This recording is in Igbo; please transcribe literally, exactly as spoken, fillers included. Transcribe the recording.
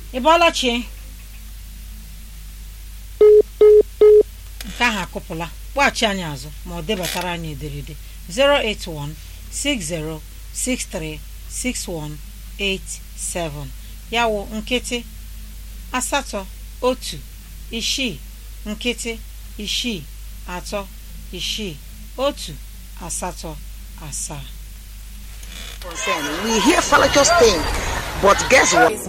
Ibolachi. Nke ahụ akụpụla. Kpọghachi anyị azụ ma ọ debatara anyị ederede zero eight one six zero six three six one eight seven. Ya wụ nkịtị asatọ otu isii nkịtị isii atọ isii otu asatọ asaa. We hear Falakos thing, but guess what?